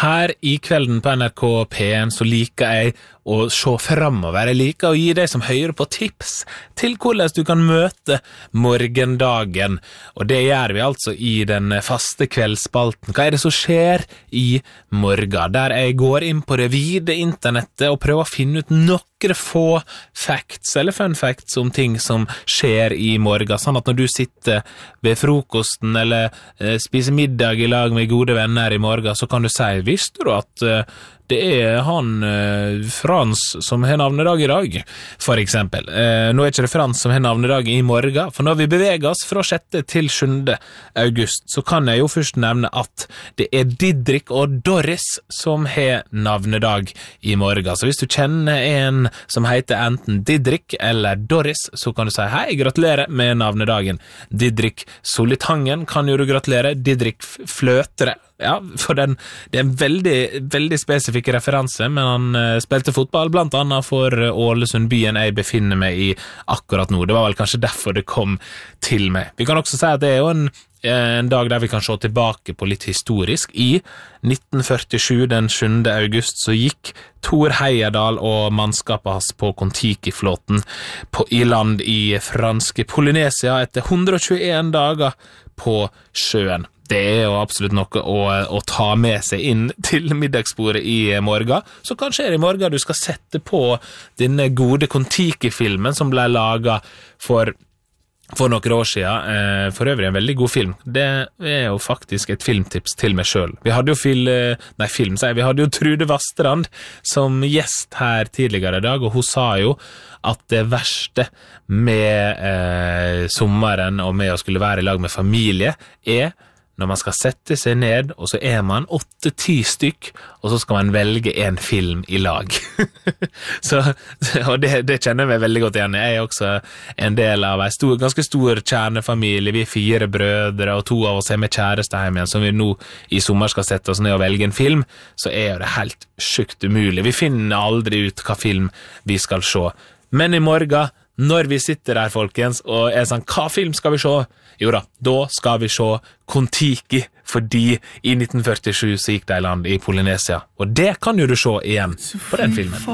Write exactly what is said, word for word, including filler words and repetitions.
Her i kvelden på N R K P en så liker jeg å se fremover. Jeg liker å gi deg som hører på tips til hvordan du kan møte morgendagen. Og det gjør vi altså i den faste kveldsspalten. Hva er det som skjer i morgen? Der jeg går inn på det vide internettet og prøver å finne ut noen få facts eller fun facts om ting som skjer i morgen. Sånn at når du sitter ved frokosten eller eh, spiser middag i lag med gode venner i morgen, så kan du si, visste du at eh, det er han eh, Frans som har navnedag i dag, for eksempel. Eh, nå er ikke det Frans som har navnedag i morgen, for når vi beveger oss fra sjette til sjuende august, så kan jeg jo først nevne at det er Didrik og Doris som har navnedag i morgen. Så hvis du kjenner en som heter enten Didrik eller Doris, så kan du si hei, gratulerer med navnedagen. Didrik Solitangen kan jo du gratulere, Didrik Fløtere. Ja, for den, det er en veldig, veldig spesifikk referanse, men han uh, spilte fotball, blant annet for Ålesund, byen jeg befinner meg i akkurat nå. Det var vel kanskje derfor det kom til meg. Vi kan også si at det er jo en, en dag der vi kan se tilbake på litt historisk. I nitten førtisju, den sjuende august, så gikk Thor Heyerdahl og mannskapet hans på Kon-Tiki-flåten på, i land i franske Polynesia etter hundre og tjueen dager på sjøen. Det er jo absolutt noe å, å ta med seg inn til middagsbordet i morgen. Så kanskje er det i morgen du skal sette på denne gode Kon-Tiki-filmen som ble laget for, for noen år siden. Eh, for øvrig en veldig god film. Det er jo faktisk et filmtips til meg selv. Vi hadde jo fil, nei, film, sier jeg. Vi hadde jo Trude Vastrand som gjest her tidligere i dag, og hun sa jo at det verste med eh, sommeren og med å skulle være i lag med familie er når man skal sette seg ned, og så er man åtte-ti stykk, og så skal man velge en film i lag. så, og det, det kjenner jeg meg veldig godt igjen. Jeg er også en del av en stor, ganske stor kjernefamilie. Vi er fire brødre, og to av oss er med kjæreste hjemme igjen, som vi nå i sommer skal sette oss ned og velge en film, så er det helt sjukt umulig. Vi finner aldri ut hva film vi skal se. Men i morgen, når vi sitter der, folkens, og er sånn, hva film skal vi se? Jo da, da skal vi se Kon-Tiki, fordi i nitten førtisju så gikk det i land i Polynesia. Og det kan jo du se igjen på den filmen.